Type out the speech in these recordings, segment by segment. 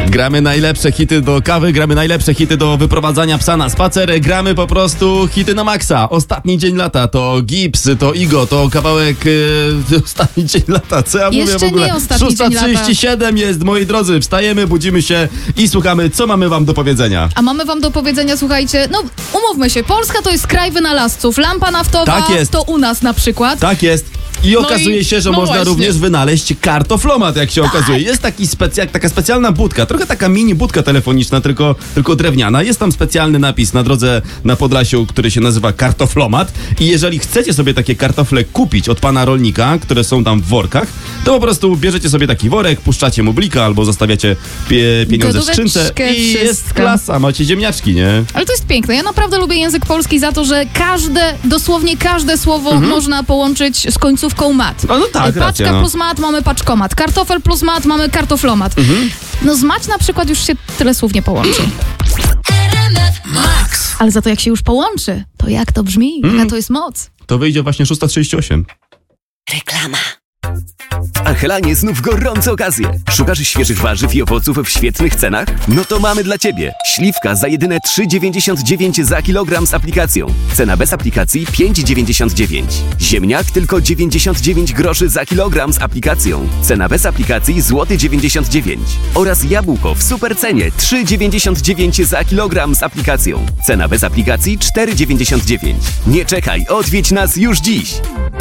Gramy najlepsze hity do kawy, gramy najlepsze hity do wyprowadzania psa na spacer, gramy po prostu hity na maksa. Ostatni dzień lata, to Gibbs, to Igo, to kawałek ostatni dzień lata. Co ja mówię w ogóle? Nie ostatni dzień lata. 6:37 jest, moi drodzy. Wstajemy, budzimy się i słuchamy, co mamy wam do powiedzenia. A mamy wam do powiedzenia, słuchajcie, no umówmy się, Polska to jest kraj wynalazców. Lampa naftowa Tak jest. to u nas na przykład. Tak jest. I okazuje się, że można również wynaleźć kartoflomat, jak się okazuje. Jest taka specjalna budka, trochę taka mini budka telefoniczna, tylko drewniana. Jest tam specjalny napis na drodze na Podlasiu, który się nazywa kartoflomat. I jeżeli chcecie sobie takie kartofle kupić od pana rolnika, które są tam w workach, to po prostu bierzecie sobie taki worek, puszczacie mu blika albo zostawiacie pieniądze w skrzynce i jest klasa, macie ziemniaczki, nie? Ale to jest piękne. Ja naprawdę lubię język polski za to, że dosłownie każde słowo można połączyć z końcówką mat. No tak, Paczka plus mat mamy paczkomat. Kartofel plus mat mamy kartoflomat. No z mać na przykład już się tyle słów nie połączy. Max. Ale za to jak się już połączy, to jak to brzmi? Jaka to jest moc? To wyjdzie właśnie 6:38. Reklama. W Arhelanie znów gorące okazje. Szukasz świeżych warzyw i owoców w świetnych cenach? No to mamy dla Ciebie. Śliwka za jedyne 3,99 za kilogram z aplikacją. Cena bez aplikacji 5,99. Ziemniak tylko 99 groszy za kilogram z aplikacją. Cena bez aplikacji złoty 99. Oraz jabłko w super cenie 3,99 za kilogram z aplikacją. Cena bez aplikacji 4,99. Nie czekaj, odwiedź nas już dziś.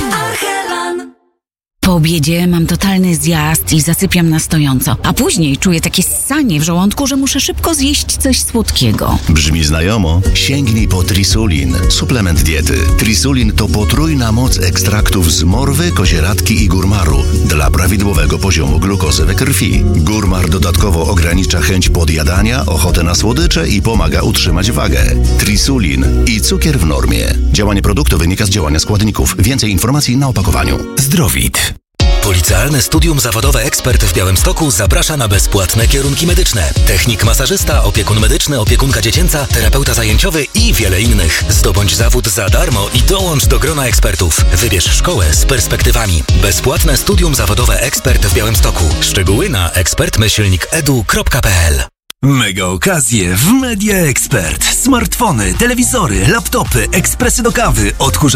Po obiedzie mam totalny zjazd i zasypiam na stojąco, a później czuję takie ssanie w żołądku, że muszę szybko zjeść coś słodkiego. Brzmi znajomo? Sięgnij po Trisulin, suplement diety. Trisulin to potrójna moc ekstraktów z morwy, kozieradki i górmaru dla prawidłowego poziomu glukozy we krwi. Górmar dodatkowo ogranicza chęć podjadania, ochotę na słodycze i pomaga utrzymać wagę. Trisulin i cukier w normie. Działanie produktu wynika z działania składników. Więcej informacji na opakowaniu. Zdrowit. Policealne Studium Zawodowe Ekspert w Białymstoku zaprasza na bezpłatne kierunki medyczne. Technik masażysta, opiekun medyczny, opiekunka dziecięca, terapeuta zajęciowy i wiele innych. Zdobądź zawód za darmo i dołącz do grona ekspertów. Wybierz szkołę z perspektywami. Bezpłatne Studium Zawodowe Ekspert w Białymstoku. Szczegóły na ekspert-edu.pl. Mega okazje w Media Expert. Smartfony, telewizory, laptopy, ekspresy do kawy, odkurzacze